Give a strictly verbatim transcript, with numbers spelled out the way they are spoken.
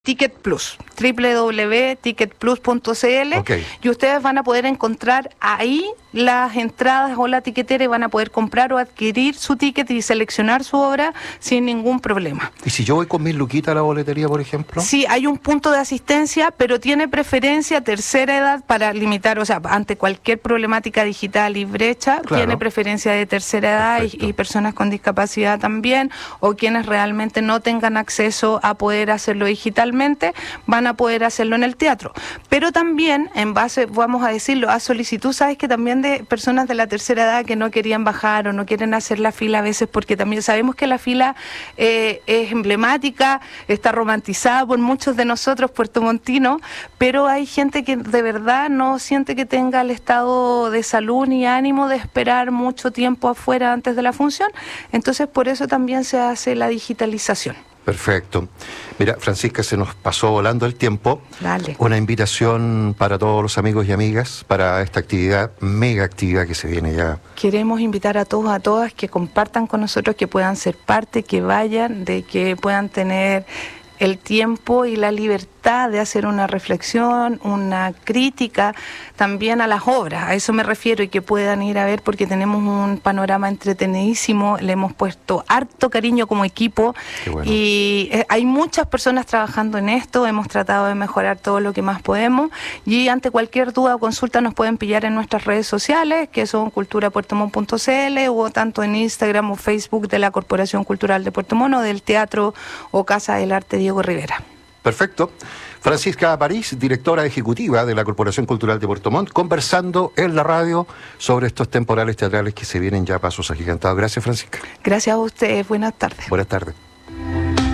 Ticket Plus, doble u doble u doble u punto ticket plus punto c l, Okay. y ustedes van a poder encontrar ahí las entradas o la tiquetera y van a poder comprar o adquirir su ticket y seleccionar su obra sin ningún problema. ¿Y si yo voy con mis luquitas a la boletería, por ejemplo? Sí, hay un punto de asistencia, pero tiene preferencia tercera edad para limitar, o sea, ante cualquier problemática digital y brecha, Claro. tiene preferencia de tercera edad y, Perfecto. y personas con discapacidad también, o quienes realmente no tengan acceso a poder hacerlo digitalmente, van a poder hacerlo en el teatro. Pero también, en base, vamos a decirlo, a solicitud, sabes que también de personas de la tercera edad que no querían bajar o no quieren hacer la fila a veces, porque también sabemos que la fila eh, es emblemática, está romantizada por muchos de nosotros puertomontinos, pero hay gente que de verdad no siente que tenga el estado de salud ni ánimo de esperar mucho tiempo afuera antes de la función, entonces por eso también se hace la digitalización. Perfecto. Mira, Francisca, se nos pasó volando el tiempo. Dale. Una invitación para todos los amigos y amigas para esta actividad, mega actividad que se viene ya. Queremos invitar a todos, a todas que compartan con nosotros, que puedan ser parte, que vayan, de que puedan tener el tiempo y la libertad de hacer una reflexión, una crítica también a las obras, a eso me refiero, y que puedan ir a ver porque tenemos un panorama entretenidísimo, le hemos puesto harto cariño como equipo. Qué bueno. Y eh, hay muchas personas trabajando en esto, hemos tratado de mejorar todo lo que más podemos y ante cualquier duda o consulta nos pueden pillar en nuestras redes sociales, que son cultura puerto montt punto c l, o tanto en Instagram o Facebook de la Corporación Cultural de Puerto Montt, o del Teatro o Casa del Arte Diego Rivera. Perfecto. Francisca París, directora ejecutiva de la Corporación Cultural de Puerto Montt, conversando en la radio sobre estos temporales teatrales que se vienen ya a pasos agigantados. Gracias, Francisca. Gracias a ustedes, buenas tardes. Buenas tardes.